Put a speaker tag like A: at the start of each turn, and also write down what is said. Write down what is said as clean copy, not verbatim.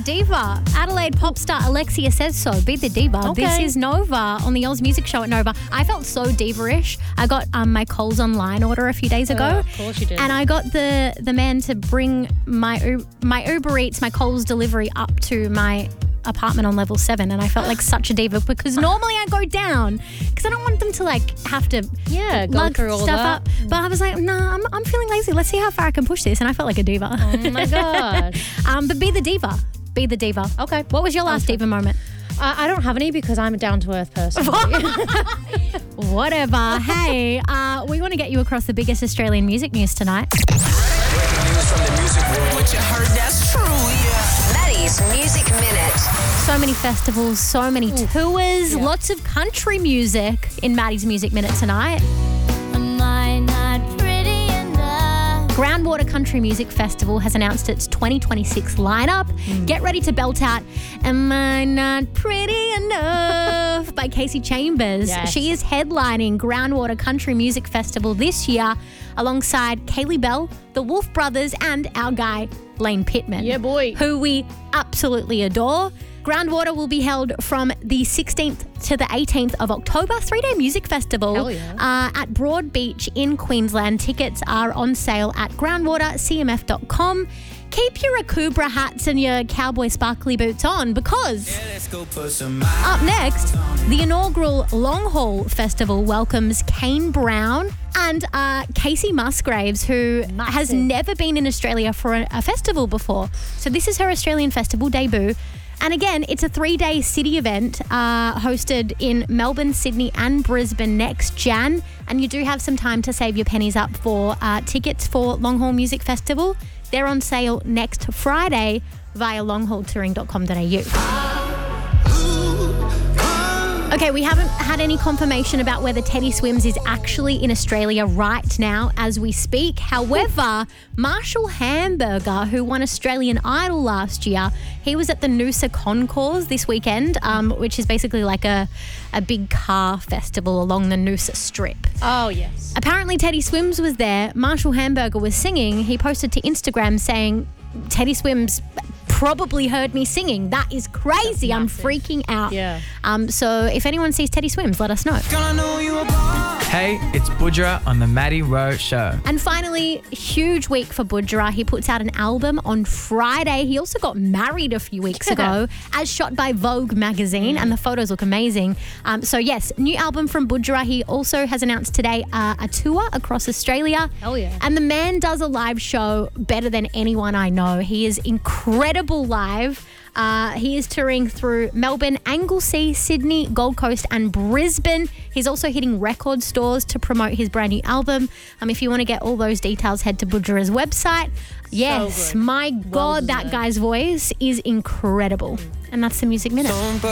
A: Diva. Adelaide pop star Alexia says so. Be the Diva.
B: Okay.
A: This is Nova on the Oz Music Show at Nova. I felt so diva-ish. I got my Coles online order a few days ago.
B: Of course you did.
A: And I got the man to bring my Uber Eats, my Coles delivery up to my apartment on level 7, and I felt like such a diva because normally I go down because I don't want them to have to
B: go
A: lug
B: through all
A: stuff
B: that.
A: up. But I was like, nah, I'm feeling lazy. Let's see how far I can push this, and I felt like a diva.
B: Oh my God.
A: But be the diva. Be the diva.
B: Okay.
A: What was your last diva moment?
B: I don't have any because I'm a down-to-earth person.
A: Whatever. Hey, we want to get you across the biggest Australian music news tonight.
C: Breaking news from the music world. What you heard, that's true, yeah.
D: Maddie's Music Minute.
A: So many festivals, so many tours, lots of country music in Maddie's Music Minute tonight. Groundwater Country Music Festival has announced its 2026 lineup. Get ready to belt out Am I Not Pretty Enough by Casey Chambers.
B: Yes.
A: She is headlining Groundwater Country Music Festival this year alongside Kaylee Bell, the Wolf Brothers, and our guy Lane Pittman.
B: Yeah, boy.
A: Who we absolutely adore. Groundwater will be held from the 16th to the 18th of October, 3-day music festival
B: Hell yeah.
A: at Broadbeach in Queensland. Tickets are on sale at groundwatercmf.com. Keep your Akubra hats and your cowboy sparkly boots on because
C: Let's go put some
A: up next, the inaugural Long Haul Festival welcomes Kane Brown and Casey Musgraves, who has never been in Australia for a festival before. So this is her Australian festival debut. And again, it's a 3-day city event hosted in Melbourne, Sydney and Brisbane next Jan. And you do have some time to save your pennies up for tickets for Long Haul Music Festival. They're on sale next Friday via longhaultouring.com.au. Okay, we haven't had any confirmation about whether Teddy Swims is actually in Australia right now as we speak. However, Marshall Hamburger, who won Australian Idol last year, he was at the Noosa Concours this weekend, which is basically like a big car festival along the Noosa Strip.
B: Oh, yes.
A: Apparently, Teddy Swims was there. Marshall Hamburger was singing. He posted to Instagram saying, Teddy Swims probably heard me singing. That is crazy. I'm freaking out.
B: Yeah.
A: So if anyone sees Teddy Swims, let us know.
E: Hey, it's Budra on the Maddie Rowe Show.
A: And finally, huge week for Budra. He puts out an album on Friday. He also got married a few weeks ago, as shot by Vogue magazine, and the photos look amazing. So yes, new album from Budra. He also has announced today a tour across Australia.
B: Hell yeah.
A: And the man does a live show better than anyone I know. He is incredible live. He is touring through Melbourne, Anglesea, Sydney, Gold Coast and Brisbane. He's also hitting record stores to promote his brand new album. If you want to get all those details, head to Budra's website. Yes,
B: good.
A: my God, that guy's voice is incredible. And that's the Music Minute.